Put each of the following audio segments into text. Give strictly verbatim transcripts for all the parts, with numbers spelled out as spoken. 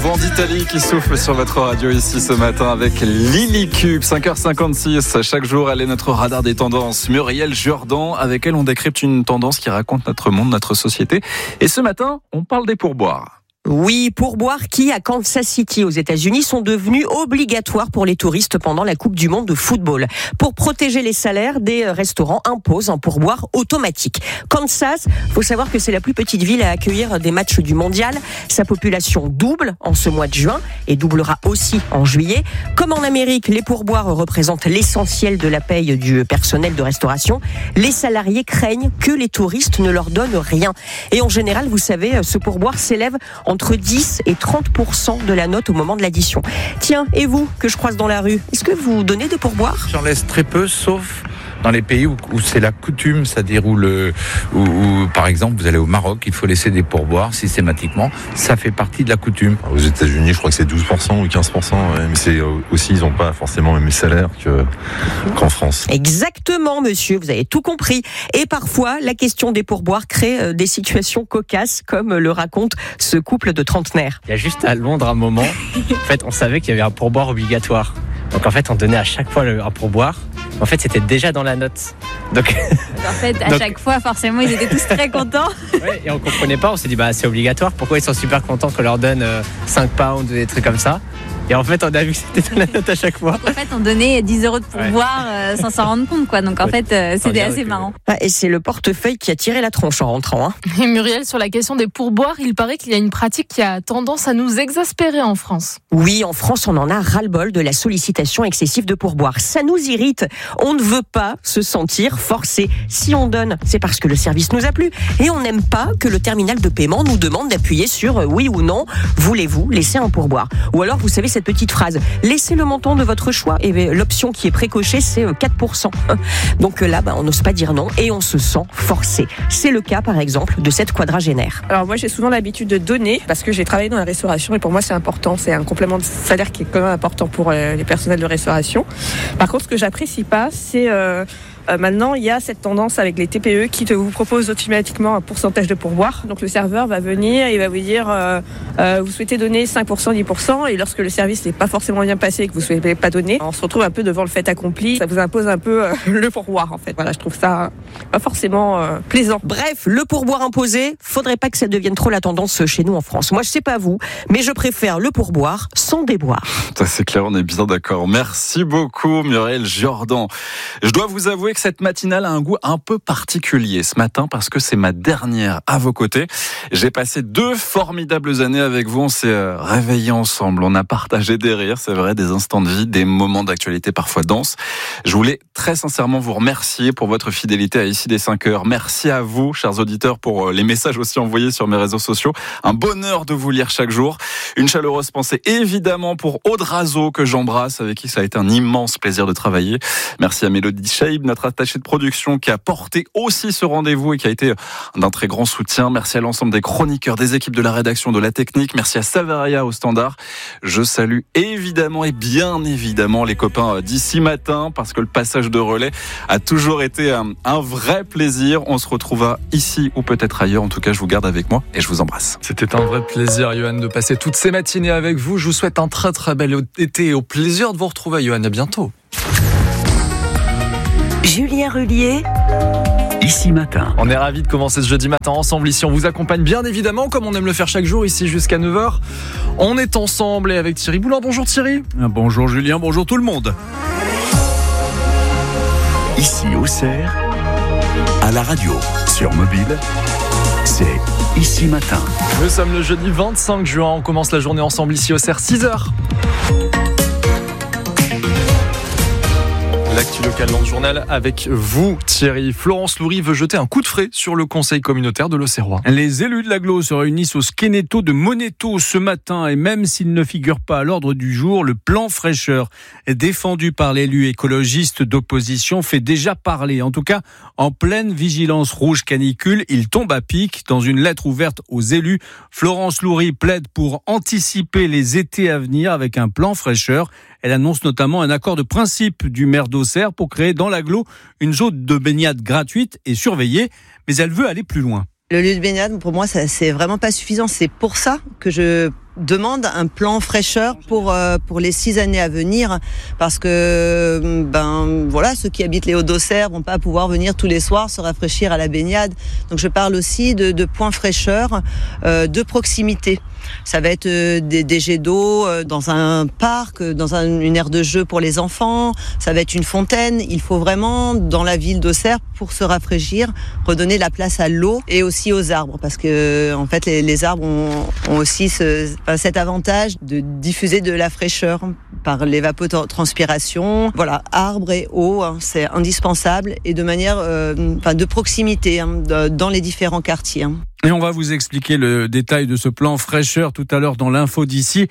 vent d'Italie qui souffle sur votre radio ici ce matin avec Lily Cube. cinq heures cinquante-six, chaque jour elle est notre radar des tendances. Muriel Jourdan, avec elle on décrypte une tendance qui raconte notre monde, notre société. Et ce matin, on parle des pourboires. Oui, pourboires qui, à Kansas City, aux États-Unis, sont devenus obligatoires pour les touristes pendant la Coupe du Monde de football. Pour protéger les salaires, des restaurants imposent un pourboire automatique. Kansas, faut savoir que c'est la plus petite ville à accueillir des matchs du mondial. Sa population double en ce mois de juin et doublera aussi en juillet. Comme en Amérique, les pourboires représentent l'essentiel de la paye du personnel de restauration. Les salariés craignent que les touristes ne leur donnent rien. Et en général, vous savez, ce pourboire s'élève entre dix et trente pour cent de la note au moment de l'addition. Tiens, et vous, que je croise dans la rue, est-ce que vous donnez des pourboires ? J'en laisse très peu, sauf dans les pays où, où c'est la coutume, c'est-à-dire où, le, où, où, par exemple, vous allez au Maroc, il faut laisser des pourboires systématiquement. Ça fait partie de la coutume. Aux États-Unis, je crois que c'est douze pour cent ou quinze pour cent, ouais, mais c'est aussi, ils n'ont pas forcément le même salaire que, qu'en France. Exactement, monsieur, vous avez tout compris. Et parfois, la question des pourboires crée des situations cocasses, comme le raconte ce couple de trentenaires. Il y a juste à Londres un moment, en fait, on savait qu'il y avait un pourboire obligatoire. Donc en fait, on donnait à chaque fois un pourboire. En fait, c'était déjà dans la note. Donc, en fait, à donc, chaque fois, forcément, ils étaient tous très contents. Ouais, et on comprenait pas. On s'est dit, bah, c'est obligatoire. Pourquoi ils sont super contents qu'on leur donne euh, cinq pounds ou des trucs comme ça? Et en fait, on a vu que c'était dans la note à chaque fois. En fait, on donnait dix euros de pourboire ouais. euh, sans s'en rendre compte, quoi. Donc, en ouais. fait, euh, c'était assez que... marrant. Ah, et c'est le portefeuille qui a tiré la tronche en rentrant. Hein. Et Muriel, sur la question des pourboires, il paraît qu'il y a une pratique qui a tendance à nous exaspérer en France. Oui, en France, on en a ras-le-bol de la sollicitation excessive de pourboires. Ça nous irrite. On ne veut pas se sentir forcé. Si on donne, c'est parce que le service nous a plu. Et on n'aime pas que le terminal de paiement nous demande d'appuyer sur oui ou non. Voulez-vous laisser un pourboire ? Ou alors, vous savez, cette petite phrase. Laissez le montant de votre choix. Et l'option qui est précochée, c'est quatre pour cent. Donc là, bah, on n'ose pas dire non et on se sent forcé. C'est le cas, par exemple, de cette quadragénaire. Alors moi, j'ai souvent l'habitude de donner parce que j'ai travaillé dans la restauration et pour moi, c'est important. C'est un complément de salaire qui est quand même important pour les personnels de restauration. Par contre, ce que j'apprécie pas, c'est... Euh, Euh, maintenant, il y a cette tendance avec les T P E qui te vous proposent automatiquement un pourcentage de pourboire. Donc le serveur va venir et va vous dire euh, euh, vous souhaitez donner cinq pour cent, dix pour cent et lorsque le service n'est pas forcément bien passé et que vous ne souhaitez pas donner, on se retrouve un peu devant le fait accompli. Ça vous impose un peu euh, le pourboire en fait. Voilà, je trouve ça pas forcément euh, plaisant. Bref, le pourboire imposé, faudrait pas que ça devienne trop la tendance chez nous en France. Moi, je sais pas vous, mais je préfère le pourboire sans déboire. Ça c'est clair, on est bien d'accord. Merci beaucoup Muriel Jourdan. Je dois vous avouer que cette matinale a un goût un peu particulier ce matin parce que c'est ma dernière à vos côtés. J'ai passé deux formidables années avec vous. On s'est réveillés ensemble. On a partagé des rires, c'est vrai, des instants de vie, des moments d'actualité parfois denses. Je voulais très sincèrement vous remercier pour votre fidélité à Ici des cinq heures. Merci à vous, chers auditeurs, pour les messages aussi envoyés sur mes réseaux sociaux. Un bonheur de vous lire chaque jour. Une chaleureuse pensée évidemment pour Aude Razo que j'embrasse, avec qui ça a été un immense plaisir de travailler. Merci à Mélodie Scheib, notre attachée de production, qui a porté aussi ce rendez-vous et qui a été d'un très grand soutien. Merci à l'ensemble des chroniqueurs, des équipes de la rédaction, de la technique. Merci à Savaria au standard. Je salue évidemment et bien évidemment les copains d'ici matin parce que le passage de relais a toujours été un, un vrai plaisir. On se retrouvera ici ou peut-être ailleurs. En tout cas, je vous garde avec moi et je vous embrasse. C'était un vrai plaisir, Johan, de passer toutes ces matinées avec vous. Je vous souhaite un très très bel été et au plaisir de vous retrouver, Johan. À bientôt. Julien Rullier, Ici Matin. On est ravis de commencer ce jeudi matin ensemble ici. On vous accompagne bien évidemment, comme on aime le faire chaque jour ici jusqu'à neuf heures. On est ensemble et avec Thierry Boulan. Bonjour Thierry. Bonjour Julien, bonjour tout le monde. Ici Auxerre, à la radio, sur mobile, c'est Ici Matin. Nous sommes le jeudi vingt-cinq juin. On commence la journée ensemble ici Auxerre, six heures. L'actu locale dans le journal avec vous, Thierry. Florence Loury veut jeter un coup de frais sur le conseil communautaire de l'Auxerrois. Les élus de l'agglo se réunissent au Skénéto de Monéto ce matin et même s'il ne figure pas à l'ordre du jour, le plan fraîcheur défendu par l'élu écologiste d'opposition fait déjà parler. En tout cas, en pleine vigilance rouge canicule, il tombe à pic. Dans une lettre ouverte aux élus, Florence Loury plaide pour anticiper les étés à venir avec un plan fraîcheur. Elle annonce notamment un accord de principe du maire d'Auxerre pour créer dans l'agglo une zone de baignade gratuite et surveillée, mais elle veut aller plus loin. Le lieu de baignade, pour moi, ça, c'est vraiment pas suffisant. C'est pour ça que je demande un plan fraîcheur pour euh, pour les six années à venir, parce que ben voilà, ceux qui habitent les Hauts-d'Auxerre vont pas pouvoir venir tous les soirs se rafraîchir à la baignade. Donc je parle aussi de, de points fraîcheurs, euh, de proximité. Ça va être euh, des, des jets d'eau euh, dans un parc, dans un, une aire de jeu pour les enfants. Ça va être une fontaine. Il faut vraiment, dans la ville d'Auxerre, pour se rafraîchir, redonner la place à l'eau et aussi aux arbres, parce que en fait les, les arbres ont, ont aussi ce, enfin, cet avantage de diffuser de la fraîcheur par l'évapotranspiration. Voilà, arbres et eau, hein, c'est indispensable, et de manière, euh, enfin, de proximité, hein, de, dans les différents quartiers. Hein. Et on va vous expliquer le détail de ce plan fraîcheur tout à l'heure dans l'info d'ici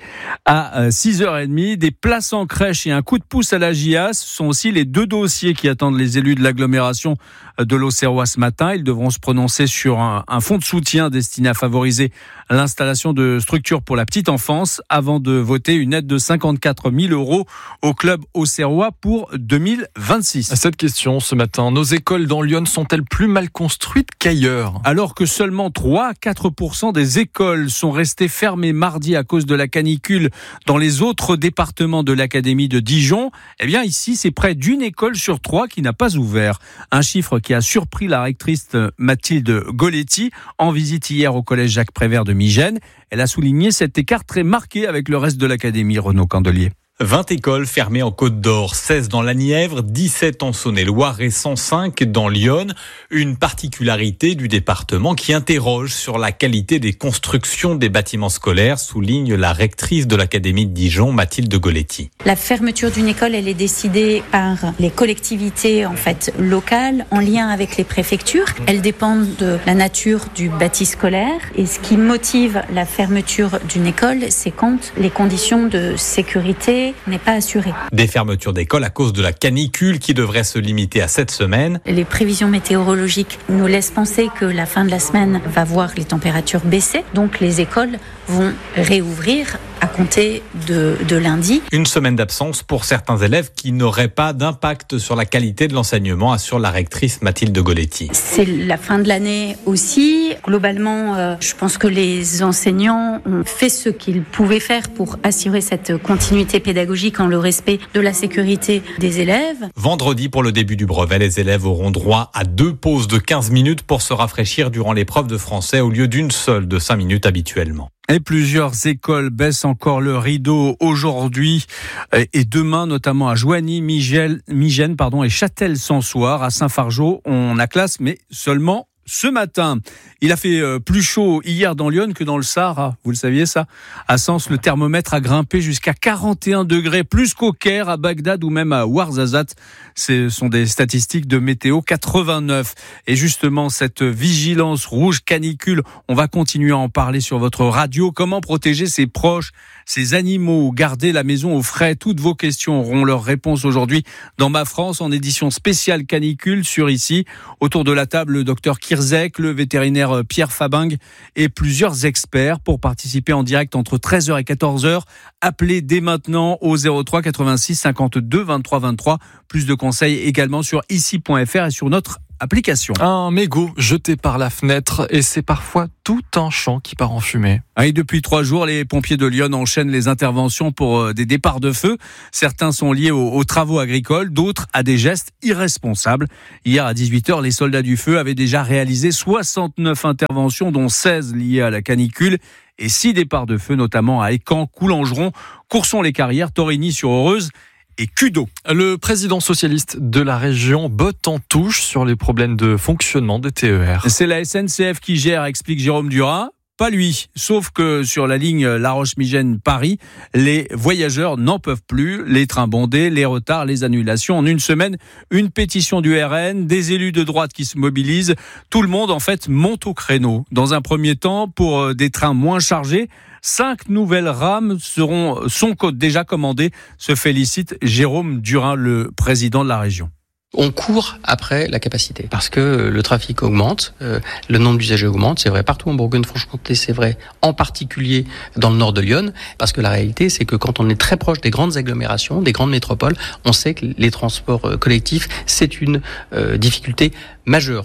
à six heures trente. Des places en crèche et un coup de pouce à la J A S sont aussi les deux dossiers qui attendent les élus de l'agglomération de l'Auxerrois ce matin. Ils devront se prononcer sur un, un fonds de soutien destiné à favoriser l'installation de structures pour la petite enfance avant de voter une aide de cinquante-quatre mille euros au club auxerrois pour deux mille vingt-six. À cette question ce matin, nos écoles dans Lyon sont-elles plus mal construites qu'ailleurs ? Alors que seulement trois à quatre pour cent des écoles sont restées fermées mardi à cause de la canicule dans les autres départements de l'académie de Dijon, eh bien ici c'est près d'une école sur trois qui n'a pas ouvert. Un chiffre qui a surpris la rectrice Mathilde Goletti en visite hier au collège Jacques Prévert de Migène. Elle a souligné cet écart très marqué avec le reste de l'académie. Renaud Candelier. vingt écoles fermées en Côte d'Or, seize dans la Nièvre, dix-sept en Saône-et-Loire et cent cinq dans Lyon. Une particularité du département qui interroge sur la qualité des constructions des bâtiments scolaires, souligne la rectrice de l'Académie de Dijon, Mathilde Goletti. La fermeture d'une école, elle est décidée par les collectivités en fait locales, en lien avec les préfectures. Elle dépend de la nature du bâti scolaire. Et ce qui motive la fermeture d'une école, c'est quand les conditions de sécurité n'est pas assurée. Des fermetures d'écoles à cause de la canicule qui devrait se limiter à cette semaine. Les prévisions météorologiques nous laissent penser que la fin de la semaine va voir les températures baisser. Donc les écoles vont réouvrir à compter de, de lundi. Une semaine d'absence pour certains élèves qui n'auraient pas d'impact sur la qualité de l'enseignement, assure la rectrice Mathilde Goletti. C'est la fin de l'année aussi. Globalement, euh, je pense que les enseignants ont fait ce qu'ils pouvaient faire pour assurer cette continuité pédagogique en le respect de la sécurité des élèves. Vendredi, pour le début du brevet, les élèves auront droit à deux pauses de quinze minutes pour se rafraîchir durant l'épreuve de français au lieu d'une seule de cinq minutes habituellement. Et plusieurs écoles baissent encore le rideau aujourd'hui et demain, notamment à Joigny, Migène, Migène pardon, et Châtel-Sansoire. À Saint-Fargeau, on a classe, mais seulement ce matin. Il a fait plus chaud hier dans Lyon que dans le Sahara. Vous le saviez ça ? À Sens, le thermomètre a grimpé jusqu'à quarante et un degrés, plus qu'au Caire, à Bagdad ou même à Ouarzazate. Ce sont des statistiques de Météo quatre-vingt-neuf. Et justement, cette vigilance rouge canicule, on va continuer à en parler sur votre radio. Comment protéger ses proches, ses animaux, garder la maison au frais? Toutes vos questions auront leur réponse aujourd'hui dans Ma France, en édition spéciale canicule sur Ici. Autour de la table, le docteur Kirzek, le vétérinaire Pierre Fabing et plusieurs experts. Pour participer en direct entre treize heures et quatorze heures, appelez dès maintenant au zéro trois quatre-vingt-six cinquante-deux vingt-trois vingt-trois. Plus de conseils également sur ici point f r et sur notre application. Un mégot jeté par la fenêtre et c'est parfois tout un champ qui part en fumée. Et depuis trois jours, les pompiers de Lyon enchaînent les interventions pour des départs de feu. Certains sont liés aux, aux travaux agricoles, d'autres à des gestes irresponsables. Hier à dix-huit heures, les soldats du feu avaient déjà réalisé soixante-neuf interventions, dont seize liées à la canicule et six départs de feu, notamment à Écaen, Coulangeron, Courson-les-Carrières, Torigny-sur-Oreuze et Cudo. Le président socialiste de la région botte en touche sur les problèmes de fonctionnement des T E R. C'est la S N C F qui gère, explique Jérôme Durin. Pas lui, sauf que sur la ligne La Roche-Migène-Paris, les voyageurs n'en peuvent plus. Les trains bondés, les retards, les annulations. En une semaine, une pétition du R N, des élus de droite qui se mobilisent. Tout le monde, en fait, monte au créneau. Dans un premier temps, pour des trains moins chargés, cinq nouvelles rames seront, sont déjà commandées, se félicite Jérôme Durin, le président de la région. On court après la capacité parce que le trafic augmente, euh, le nombre d'usagers augmente, c'est vrai partout en Bourgogne-Franche-Comté, c'est vrai en particulier dans le nord de Lyon, parce que la réalité c'est que quand on est très proche des grandes agglomérations, des grandes métropoles, on sait que les transports collectifs c'est une euh, difficulté majeure.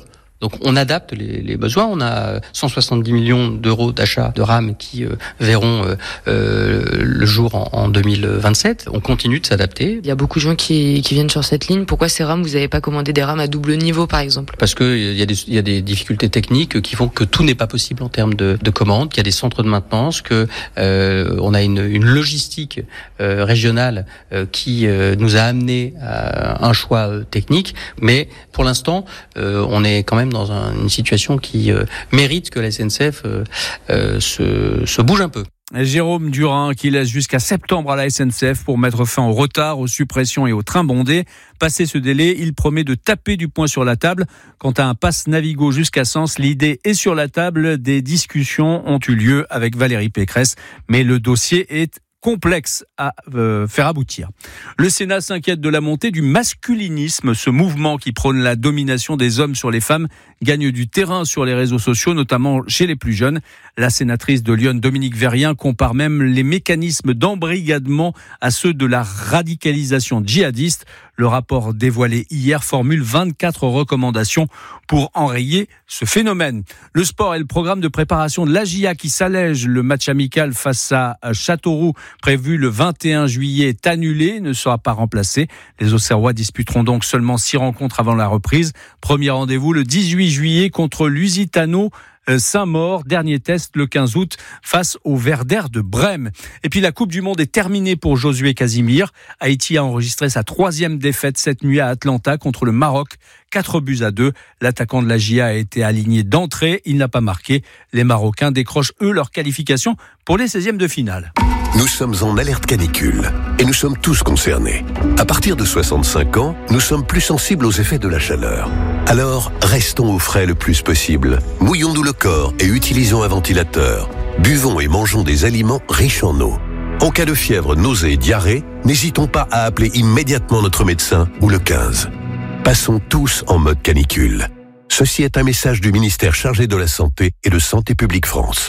Donc on adapte les, les besoins. On a cent soixante-dix millions d'euros d'achat de rames qui euh, verront euh, euh, le jour en, en deux mille vingt-sept. On continue de s'adapter. Il y a beaucoup de gens qui, qui viennent sur cette ligne. Pourquoi ces rames, vous n'avez pas commandé des rames à double niveau par exemple? Parce que il y a des, il y a des difficultés techniques qui font que tout n'est pas possible en termes de, de commandes, qu'il y a des centres de maintenance, que euh, on a une, une logistique euh, régionale euh, qui euh, nous a amené à un choix euh, technique. Mais pour l'instant, euh, on est quand même dans un, une situation qui euh, mérite que la S N C F euh, euh, se, se bouge un peu. Jérôme Durin qui laisse jusqu'à septembre à la S N C F pour mettre fin au retard, aux suppressions et aux trains bondés. Passé ce délai, il promet de taper du poing sur la table. Quant à un pass Navigo jusqu'à Sens, l'idée est sur la table. Des discussions ont eu lieu avec Valérie Pécresse, mais le dossier est complexe à euh, faire aboutir. Le Sénat s'inquiète de la montée du masculinisme. Ce mouvement qui prône la domination des hommes sur les femmes gagne du terrain sur les réseaux sociaux, notamment chez les plus jeunes. La sénatrice de Lyon, Dominique Vérien, compare même les mécanismes d'embrigadement à ceux de la radicalisation djihadiste. Le rapport dévoilé hier formule vingt-quatre recommandations pour enrayer ce phénomène. Le sport et le programme de préparation de l'A J A qui s'allège. Le match amical face à Châteauroux, prévu le vingt et un juillet, est annulé, ne sera pas remplacé. Les Auxerrois disputeront donc seulement six rencontres avant la reprise. Premier rendez-vous le dix-huit juillet contre Lusitano Saint-Maur, dernier test le quinze août face au Werder de Brême. Et puis la Coupe du Monde est terminée pour Josué Casimir. Haïti a enregistré sa troisième défaite cette nuit à Atlanta contre le Maroc, quatre buts à deux. L'attaquant de la J A a été aligné d'entrée, il n'a pas marqué. Les Marocains décrochent eux leur qualification pour les seizièmes de finale. Nous sommes en alerte canicule et nous sommes tous concernés. À partir de soixante-cinq ans, nous sommes plus sensibles aux effets de la chaleur. Alors, restons au frais le plus possible. Mouillons-nous le corps et utilisons un ventilateur. Buvons et mangeons des aliments riches en eau. En cas de fièvre, nausée et diarrhée, n'hésitons pas à appeler immédiatement notre médecin ou le quinze. Passons tous en mode canicule. Ceci est un message du ministère chargé de la Santé et de Santé publique France.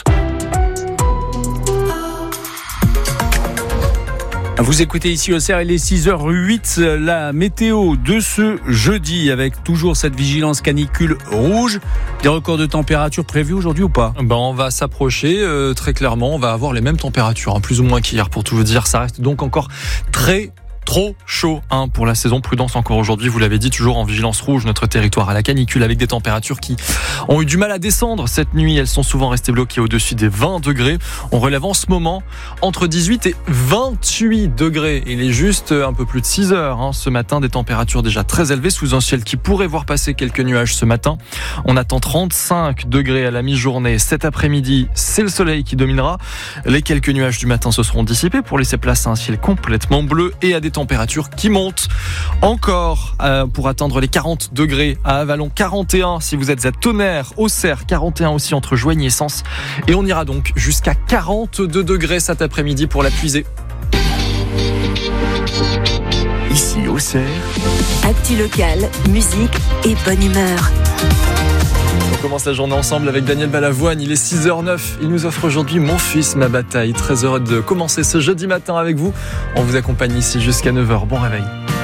Vous écoutez ici au C R, il est six heures huit, la météo de ce jeudi avec toujours cette vigilance canicule rouge. Des records de température prévus aujourd'hui ou pas? Ben on va s'approcher euh, très clairement, on va avoir les mêmes températures, hein, plus ou moins qu'hier pour tout vous dire. Ça reste donc encore très trop chaud hein, pour la saison. Prudence encore aujourd'hui, vous l'avez dit, toujours en vigilance rouge, notre territoire à la canicule avec des températures qui ont eu du mal à descendre cette nuit. Elles sont souvent restées bloquées au-dessus des vingt degrés. On relève en ce moment entre dix-huit et vingt-huit degrés. Il est juste un peu plus de six heures hein, ce matin, des températures déjà très élevées sous un ciel qui pourrait voir passer quelques nuages ce matin. On attend trente-cinq degrés à la mi-journée. Cet après-midi, c'est le soleil qui dominera. Les quelques nuages du matin se seront dissipés pour laisser place à un ciel complètement bleu et à des températures qui montent encore euh, pour atteindre les quarante degrés à Avalon, quarante et un si vous êtes à Tonnerre, Auxerre, quarante et un aussi entre Joigny et Sens. Et on ira donc jusqu'à quarante-deux degrés cet après-midi pour la puiser. Ici Auxerre. Actu local, musique et bonne humeur. On commence la journée ensemble avec Daniel Balavoine, il est six heures neuf, il nous offre aujourd'hui Mon fils, ma bataille. Très heureux de commencer ce jeudi matin avec vous. On vous accompagne ici jusqu'à neuf heures, bon réveil.